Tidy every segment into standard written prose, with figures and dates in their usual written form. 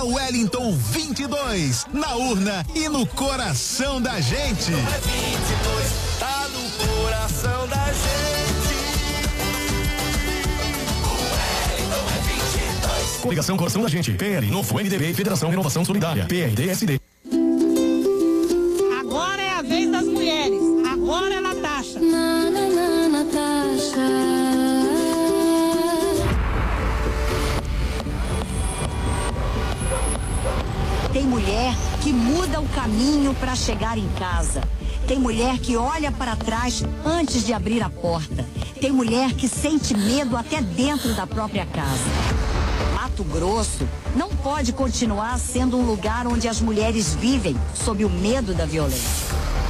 Wellington 22, na urna e no coração da gente. 22, tá no coração da gente. O Wellington é 22. Coligação Coração da Gente, PL, Novo MDB, Federação Renovação Solidária, PRD-SD. Agora é a vez das mulheres. Agora é Natasha. Natasha. Tem mulher que muda o caminho para chegar em casa. Tem mulher que olha para trás antes de abrir a porta. Tem mulher que sente medo até dentro da própria casa. Mato Grosso não pode continuar sendo um lugar onde as mulheres vivem sob o medo da violência.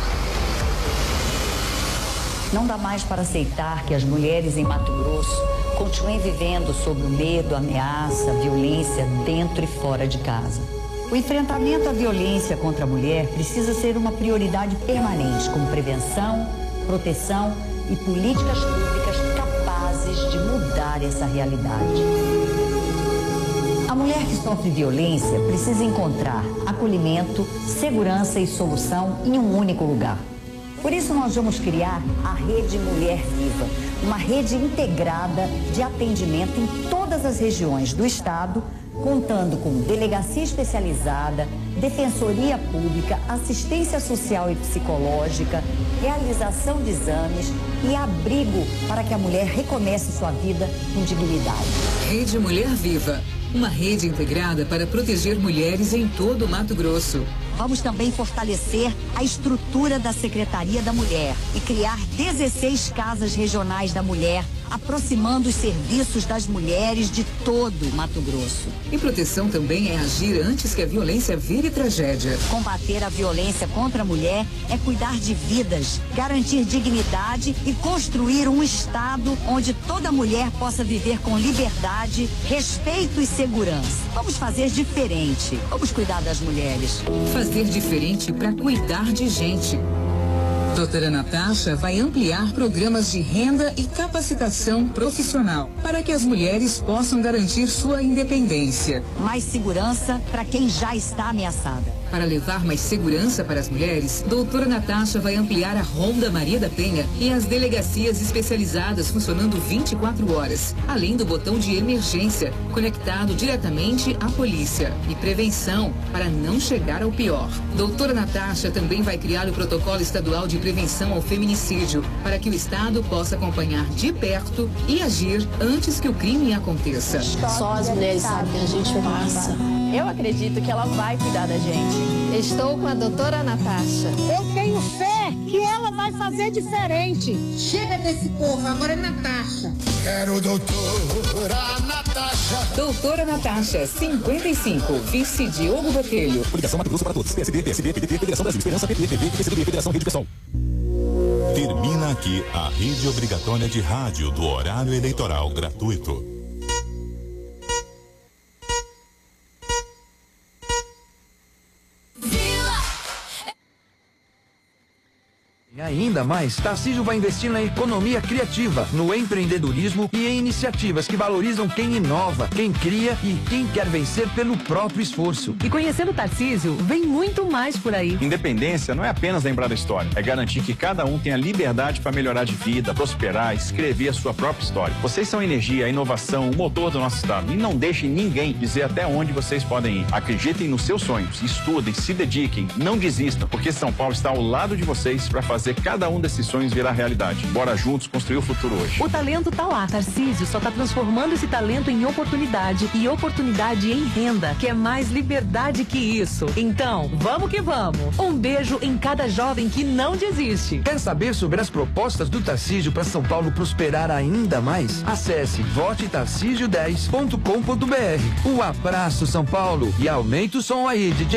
Não dá mais para aceitar que as mulheres em Mato Grosso continuem vivendo sob o medo, ameaça, violência dentro e fora de casa. O enfrentamento à violência contra a mulher precisa ser uma prioridade permanente, com prevenção, proteção e políticas públicas capazes de mudar essa realidade. A mulher que sofre violência precisa encontrar acolhimento, segurança e solução em um único lugar. Por isso nós vamos criar a Rede Mulher Viva, uma rede integrada de atendimento em todas as regiões do estado, contando com delegacia especializada, defensoria pública, assistência social e psicológica, realização de exames e abrigo para que a mulher recomece sua vida com dignidade. Rede Mulher Viva, uma rede integrada para proteger mulheres em todo o Mato Grosso. Vamos também fortalecer a estrutura da Secretaria da Mulher e criar 16 casas regionais da mulher, aproximando os serviços das mulheres de todo o Mato Grosso. E proteção também é agir antes que a violência vire tragédia. Combater a violência contra a mulher é cuidar de vidas, garantir dignidade e construir um estado onde toda mulher possa viver com liberdade, respeito e segurança. Vamos fazer diferente. Vamos cuidar das mulheres. Fazer diferente para cuidar de gente. Doutora Natasha vai ampliar programas de renda e capacitação profissional para que as mulheres possam garantir sua independência. Mais segurança para quem já está ameaçada. Para levar mais segurança para as mulheres, doutora Natasha vai ampliar a Ronda Maria da Penha e as delegacias especializadas funcionando 24 horas, além do botão de emergência, conectado diretamente à polícia. E prevenção, para não chegar ao pior. Doutora Natasha também vai criar o protocolo estadual de prevenção ao feminicídio, para que o Estado possa acompanhar de perto e agir antes que o crime aconteça. Só as mulheres sabem que a gente passa. Eu acredito que ela vai cuidar da gente. Estou com a doutora Natasha. Eu tenho fé que ela vai fazer diferente. Chega desse povo, agora é Natasha. Quero doutora Natasha. Doutora Natasha, 55, vice Diogo Botelho. Coligação Mato Grosso para todos. PSD, PSB, PDT, Federação Brasil Esperança, PT, PV, PCdoB, Federação Rede Pessoal. Termina aqui a rede obrigatória de rádio do horário eleitoral gratuito. E ainda mais, Tarcísio vai investir na economia criativa, no empreendedorismo e em iniciativas que valorizam quem inova, quem cria e quem quer vencer pelo próprio esforço. E conhecendo Tarcísio, vem muito mais por aí. Independência não é apenas lembrar da história, é garantir que cada um tenha liberdade para melhorar de vida, prosperar, escrever a sua própria história. Vocês são a energia, a inovação, o motor do nosso estado. E não deixem ninguém dizer até onde vocês podem ir. Acreditem nos seus sonhos, estudem, se dediquem, não desistam, porque São Paulo está ao lado de vocês para fazer cada um desses sonhos virar realidade. Bora juntos construir o futuro hoje. O talento tá lá. Tarcísio só tá transformando esse talento em oportunidade e oportunidade em renda, que é mais liberdade que isso. Então, vamos que vamos. Um beijo em cada jovem que não desiste. Quer saber sobre as propostas do Tarcísio para São Paulo prosperar ainda mais? Acesse votetarcísio10.com.br. Um abraço, São Paulo, e aumenta o som aí, DJ.